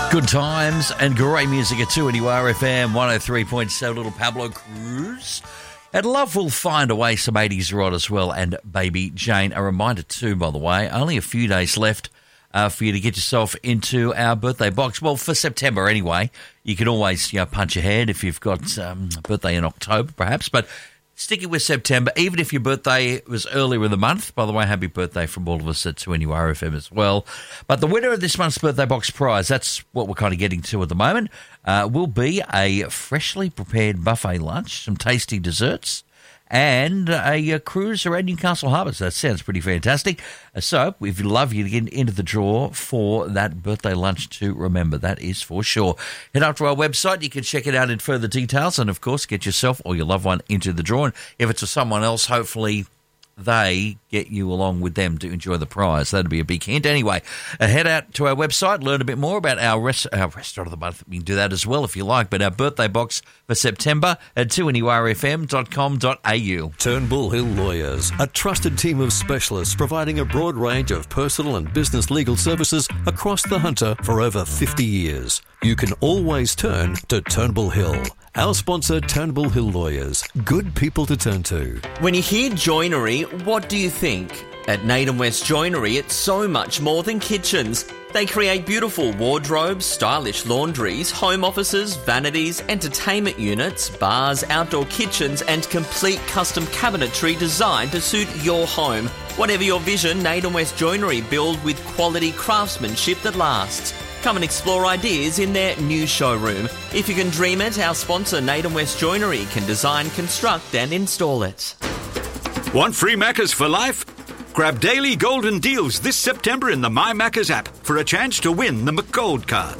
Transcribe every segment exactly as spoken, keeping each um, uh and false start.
Good times and great music at two N U R F M one oh three point seven. Little Pablo Cruz. And love will find a way, some eighties rod as well, and Baby Jane. A reminder too, by the way, only a few days left uh, for you to get yourself into our birthday box. Well, for September anyway. You can always, you know, punch ahead if you've got um, a birthday in October perhaps, but sticking with September, even if your birthday was earlier in the month. By the way, happy birthday from all of us at two N U R F M as well. But the winner of this month's birthday box prize, that's what we're kind of getting to at the moment, uh, will be a freshly prepared buffet lunch, some tasty desserts, and a, a cruise around Newcastle Harbour. So that sounds pretty fantastic. So we'd love you to get into the draw for that birthday lunch to remember. That is for sure. Head up to our website. You can check it out in further details and, of course, get yourself or your loved one into the draw. And if it's for someone else, hopefully they get you along with them to enjoy the prize. That'd be a big hint. Anyway, uh, head out to our website, learn a bit more about our, rest- our restaurant of the month. You can do that as well if you like, but our birthday box for September at two N U R F M dot com dot a u. Turnbull Hill Lawyers, a trusted team of specialists providing a broad range of personal and business legal services across the Hunter for over fifty years. You can always turn to Turnbull Hill. Our sponsor, Turnbull Hill Lawyers. Good people to turn to. When you hear joinery, what do you think? At Naden West Joinery, it's so much more than kitchens. They create beautiful wardrobes, stylish laundries, home offices, vanities, entertainment units, bars, outdoor kitchens, and complete custom cabinetry designed to suit your home. Whatever your vision, Naden West Joinery build with quality craftsmanship that lasts. Come and explore ideas in their new showroom. If you can dream it, our sponsor Naden West Joinery can design, construct and install it. Want free Maccas for life? Grab daily golden deals this September in the My Maccas app for a chance to win the McGold card.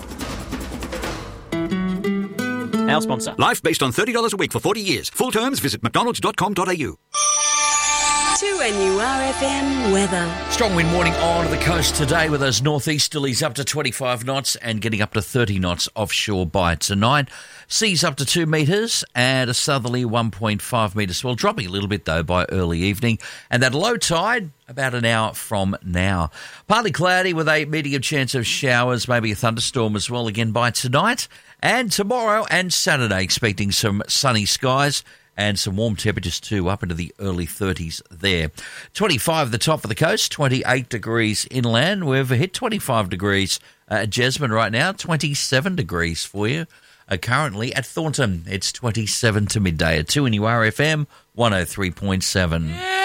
Our sponsor. Life based on thirty dollars a week for forty years. Full terms, visit mcdonalds dot com dot a u. two N U R F M weather. Strong wind warning on the coast today with those northeasterlies up to twenty-five knots and getting up to thirty knots offshore by tonight. Seas up to two metres and a southerly one point five metre swell, dropping a little bit though by early evening. And that low tide about an hour from now. Partly cloudy with a medium chance of showers, maybe a thunderstorm as well again by tonight. And tomorrow and Saturday expecting some sunny skies and some warm temperatures too, up into the early thirties there. twenty-five at the top of the coast, twenty-eight degrees inland. We've hit twenty-five degrees at Jasmine right now, twenty-seven degrees for you. Uh, currently at Thornton, it's twenty-seven to midday at two N U R F M one oh three point seven.